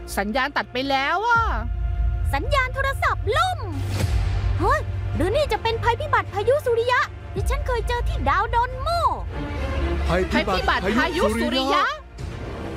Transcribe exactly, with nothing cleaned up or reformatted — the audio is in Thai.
สัญญาณตัดไปแล้วอ่ะสัญญาณโทรศัพท์ล่มเฮ้ยหรือนี่จะเป็นภัยพิบัติพายุสุริยะที่ฉันเคยเจอที่ดาวดอนโมภัยพิบัติพายุสุริยะ